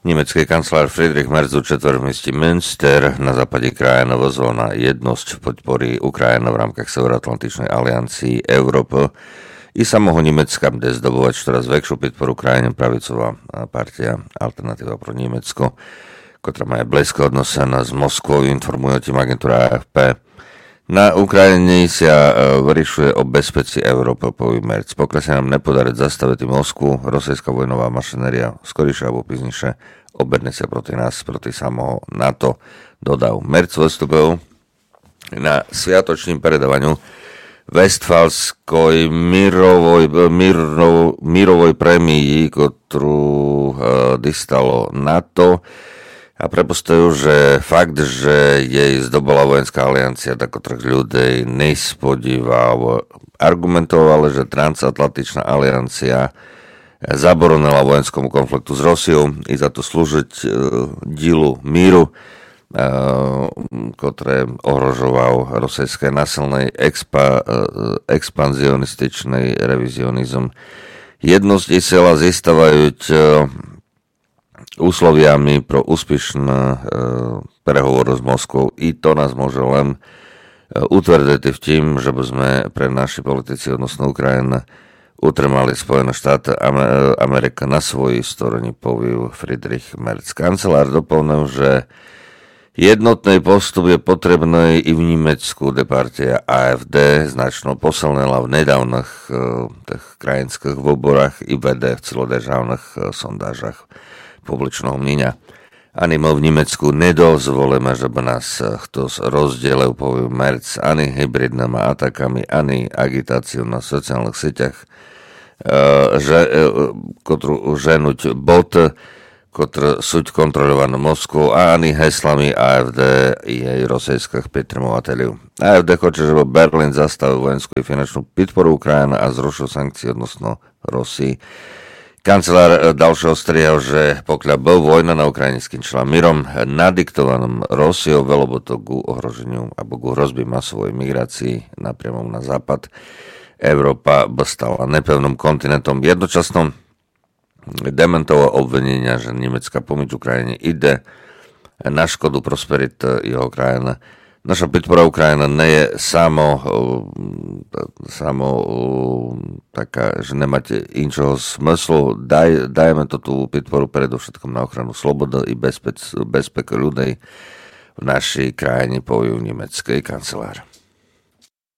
Německý kancelár Friedrich Merz u četvrtměstí Münster na západě kraje navazval na jednosť podpory Ukrajiny v rámkach Severoatlantičnej aliancii Európy i samého Nemecka bude zdobovať čoraz väčšiu podporu Ukrajine pravicová partia Alternatíva pro Nemecko, ktorá má blízko odnosená s Moskvou, informuje o tým agentúra AFP. Na Ukrajine sa vyriešuje o bezpečí Európy, povie Merz. Pokiaľ sa nám nepodarí zastaviť Moskvu, rosijská vojnová mašinéria skorišie alebo píznejšie obedne sa proti nás, proti samého NATO, dodal. Merz vystúpil na sviatočným predávaniu Westfalskoj mírovej prémii, ktorú dostalo NATO, a prepostajú, že fakt, že jej zdobola vojenská aliancia, tak ktorých ľudí nespodíval. Argumentovali, že transatlantičná aliancia zaboronila vojenskomu konfliktu s Rosiou i za to slúžiť dílu míru, ktoré ohrožoval rosijské násilnej expanzionističnej revizionizm. Jednosť i sila zistávajú úsloviami pro úspešné prehovory s Moskvou. I to nás môže len utvrdiť v tým, že by sme pre naši politici odnosno Ukrajiny utrmali Spojené štáty Amerika na svojej strane, povie Friedrich Merz. Kancelár doplnil, že jednotný postup je potrebný i v Nemecku, kde partia AfD značno posilnila v nedávnych krajinských voľbách i vede v celodržavných sondážach publičného mnenia. Ani my v Nemecku nedozvolíme, že by nás kto rozdelil, povie Merz, ani hybridnými atakami, ani agitáciou na sociálnych sieťach, ktorú ženuť bot, ktoré sú kontrolované Moskvou, a ani heslami AfD i jej rosijských podtrimovateľov. AfD chce, že Berlín zastavil vojenskú i finančnú podporu Ukrajiny a zrušil sankcie odnosno Rosii. Kancelár ďalšie ostrihal, že pokiaľ byl vojna na Ukrajine skončila mírom nadiktovaným Rosiou, veľa by to ku ohroženiu alebo ku hrozby masovej migrácii napriamo na západ. Európa by stala nepevným kontinentom. Jednočasno dementoval obvinenia, že nemecká pomoc Ukrajine ide na škodu prosperity jeho krajiny. Naša podpora Ukrajina nie je samo taká, že nemáte inčoho smyslu. Dajeme to tú podporu predovšetkom na ochranu slobody i bezpeky ľudí v našej krajine, povie nemecký kancelár.